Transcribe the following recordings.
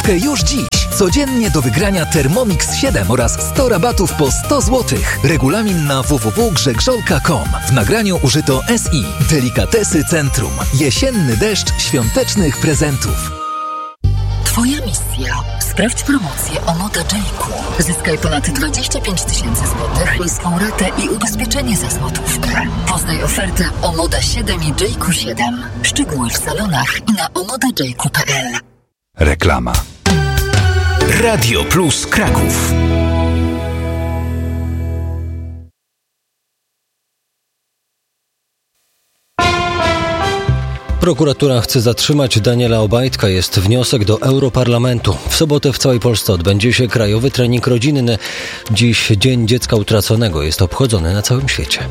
złotówkę już dziś. Codziennie do wygrania Thermomix 7 oraz 100 rabatów po 100 zł. Regulamin na www.grzegrzolka.com. W nagraniu użyto SI. Delikatesy Centrum. Jesienny deszcz świątecznych prezentów. Twoja misja. Sprawdź promocję Omoda Jayku. Zyskaj ponad 25 000 złotych, niską ratę i ubezpieczenie za złotówkę. Poznaj ofertę Omoda 7 i Jayku 7. Szczegóły w salonach i na omodajayku.pl. Reklama. Radio Plus Kraków. Prokuratura chce zatrzymać Daniela Obajtka. Jest wniosek do Europarlamentu. W sobotę w całej Polsce odbędzie się krajowy trening rodzinny. Dziś Dzień Dziecka Utraconego jest obchodzony na całym świecie.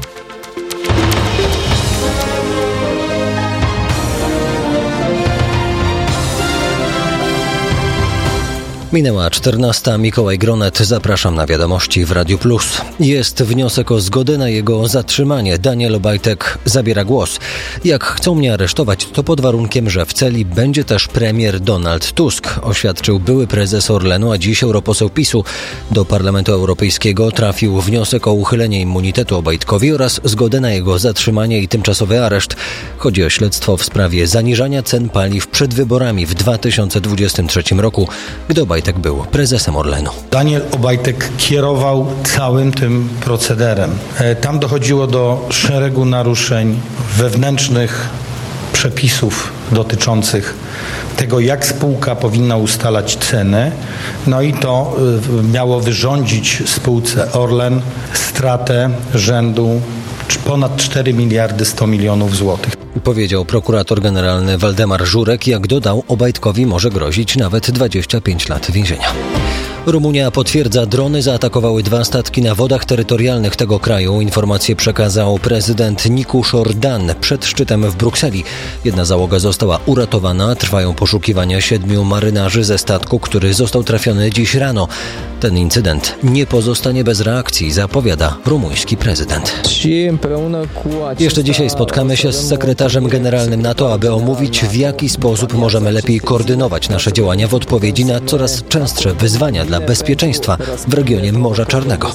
Minęła 14. Mikołaj Gronet. Zapraszam na wiadomości w Radiu Plus. Jest wniosek o zgodę na jego zatrzymanie. Daniel Obajtek zabiera głos. Jak chcą mnie aresztować, to pod warunkiem, że w celi będzie też premier Donald Tusk, oświadczył były prezes Orlenu, a dziś europoseł PiS-u. Do Parlamentu Europejskiego trafił wniosek o uchylenie immunitetu Obajtkowi oraz zgodę na jego zatrzymanie i tymczasowy areszt. Chodzi o śledztwo w sprawie zaniżania cen paliw przed wyborami w 2023 roku, gdy Obajtek był prezesem Orlenu. Daniel Obajtek kierował całym tym procederem. Tam dochodziło do szeregu naruszeń wewnętrznych przepisów dotyczących tego, jak spółka powinna ustalać cenę. No i to miało wyrządzić spółce Orlen stratę rzędu ponad 4 miliardy 100 milionów złotych. Powiedział prokurator generalny Waldemar Żurek. Jak dodał, Obajtkowi może grozić nawet 25 lat więzienia. Rumunia potwierdza, drony zaatakowały 2 statki na wodach terytorialnych tego kraju. Informację przekazał prezydent Nikuszor Dan przed szczytem w Brukseli. Jedna załoga została uratowana. Trwają poszukiwania 7 marynarzy ze statku, który został trafiony dziś rano. Ten incydent nie pozostanie bez reakcji, zapowiada rumuński prezydent. Jeszcze dzisiaj spotkamy się z sekretarzem generalnym NATO, aby omówić, w jaki sposób możemy lepiej koordynować nasze działania w odpowiedzi na coraz częstsze wyzwania dla bezpieczeństwa w regionie Morza Czarnego.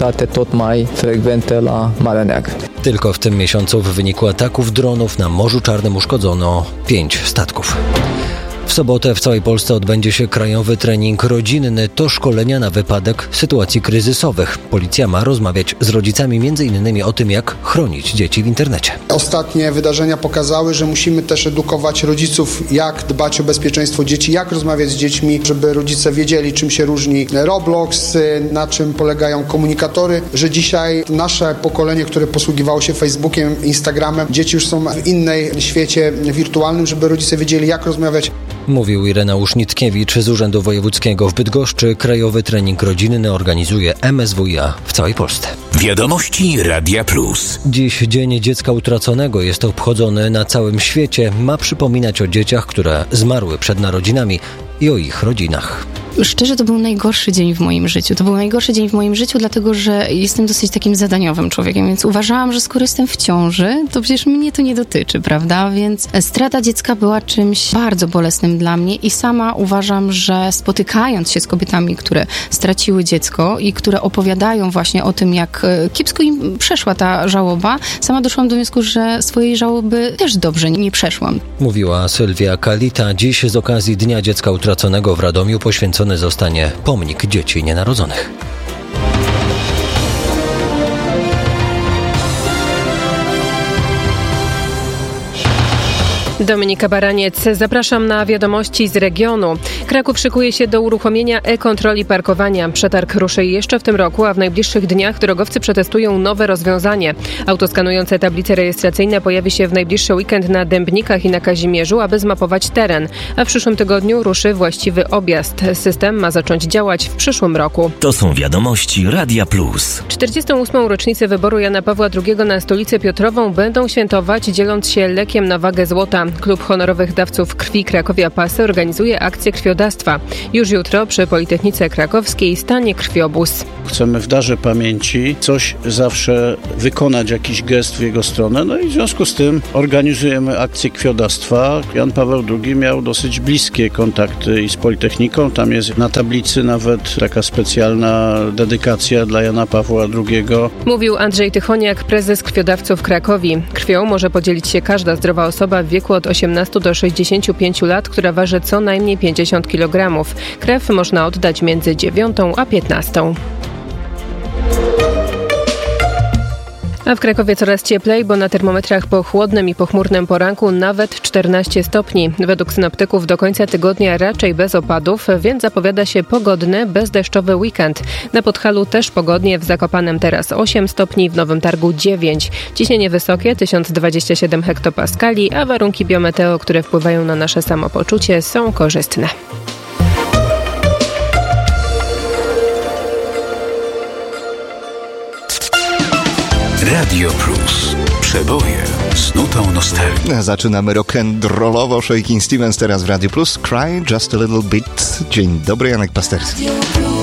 Tylko w tym miesiącu w wyniku ataków dronów na Morzu Czarnym uszkodzono 5 statków. W sobotę w całej Polsce odbędzie się krajowy trening rodzinny. To szkolenia na wypadek sytuacji kryzysowych. Policja ma rozmawiać z rodzicami m.in. o tym, jak chronić dzieci w internecie. Ostatnie wydarzenia pokazały, że musimy też edukować rodziców, jak dbać o bezpieczeństwo dzieci, jak rozmawiać z dziećmi, żeby rodzice wiedzieli, czym się różni Roblox, na czym polegają komunikatory, że dzisiaj nasze pokolenie, które posługiwało się Facebookiem, Instagramem, dzieci już są w innej świecie wirtualnym, żeby rodzice wiedzieli, jak rozmawiać. Mówił Ireneusz Nitkiewicz z Urzędu Wojewódzkiego w Bydgoszczy. Krajowy trening rodzinny organizuje MSWiA w całej Polsce. Wiadomości Radia Plus. Dziś Dzień Dziecka Utraconego jest obchodzony na całym świecie. Ma przypominać o dzieciach, które zmarły przed narodzinami i o ich rodzinach. Szczerze, to był najgorszy dzień w moim życiu. To był najgorszy dzień w moim życiu, dlatego że jestem dosyć takim zadaniowym człowiekiem, więc uważałam, że skoro jestem w ciąży, to przecież mnie to nie dotyczy, prawda? Więc strata dziecka była czymś bardzo bolesnym dla mnie i sama uważam, że spotykając się z kobietami, które straciły dziecko i które opowiadają właśnie o tym, jak kiepsko im przeszła ta żałoba, sama doszłam do wniosku, że swojej żałoby też dobrze nie przeszłam. Mówiła Sylwia Kalita. Dziś z okazji Dnia Dziecka Utraconego w Radomiu poświęcony zostanie pomnik dzieci nienarodzonych. Dominika Baraniec, zapraszam na wiadomości z regionu. Kraków szykuje się do uruchomienia e-kontroli parkowania. Przetarg ruszy jeszcze w tym roku, a w najbliższych dniach drogowcy przetestują nowe rozwiązanie. Auto skanujące tablice rejestracyjne pojawi się w najbliższy weekend na Dębnikach i na Kazimierzu, aby zmapować teren. A w przyszłym tygodniu ruszy właściwy objazd. System ma zacząć działać w przyszłym roku. To są wiadomości Radia Plus. 48. rocznicę wyboru Jana Pawła II na stolicę Piotrową będą świętować, dzieląc się lekiem na wagę złota. Klub Honorowych Dawców Krwi Krakowia Pasy organizuje akcję krwiodawstwa. Już jutro przy Politechnice Krakowskiej stanie krwiobóz. Chcemy w darze pamięci coś zawsze wykonać, jakiś gest w jego stronę, no i w związku z tym organizujemy akcję krwiodawstwa. Jan Paweł II miał dosyć bliskie kontakty i z Politechniką. Tam jest na tablicy nawet taka specjalna dedykacja dla Jana Pawła II. Mówił Andrzej Tychoniak, prezes krwiodawców Krakowi. Krwią może podzielić się każda zdrowa osoba w wieku od 18 do 65 lat, która waży co najmniej 50 kg. Krew można oddać między 9 a 15. A w Krakowie coraz cieplej, bo na termometrach po chłodnym i pochmurnym poranku nawet 14 stopni. Według synoptyków do końca tygodnia raczej bez opadów, więc zapowiada się pogodny, bezdeszczowy weekend. Na Podhalu też pogodnie, w Zakopanem teraz 8 stopni, w Nowym Targu 9. Ciśnienie wysokie 1027 hektopaskali, a warunki biometeo, które wpływają na nasze samopoczucie, są korzystne. Radio Plus. Przeboje z nutą nostalgii. Zaczynamy rock'n'rollowo. Shakin' Stevens teraz w Radio Plus. Cry Just a Little Bit. Dzień dobry, Janek Pasterski.